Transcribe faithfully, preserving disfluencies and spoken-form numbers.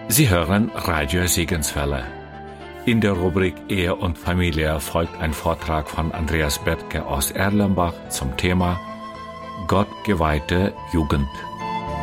Sie hören Radio Segenswelle. In der Rubrik Ehe und Familie folgt ein Vortrag von Andreas Bethke aus Erlenbach zum Thema Gott geweihte Jugend.